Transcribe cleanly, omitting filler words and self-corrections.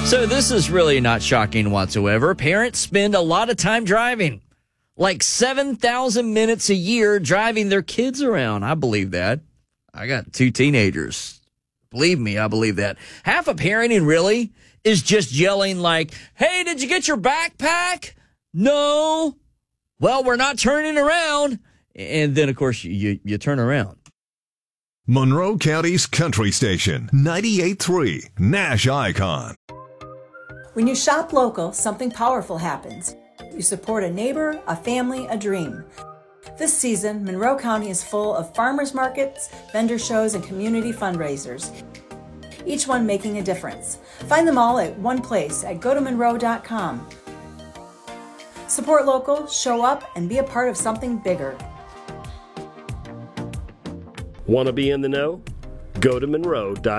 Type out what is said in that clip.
So this is really not shocking whatsoever. Parents spend a lot of time driving, like 7,000 minutes a year driving their kids around. I believe that. I got 2 teenagers. Believe me, I believe that. Half of parenting really is just yelling like, hey, did you get your backpack? No. Well, we're not turning around. And then, of course, you turn around. Monroe County's Country Station, 98.3 Nash Icon. When you shop local, something powerful happens. You support a neighbor, a family, a dream. This season, Monroe County is full of farmers markets, vendor shows, and community fundraisers, each one making a difference. Find them all at one place at gotomonroe.com. Support local, show up, and be a part of something bigger. Want to be in the know? Go to Monroe.com.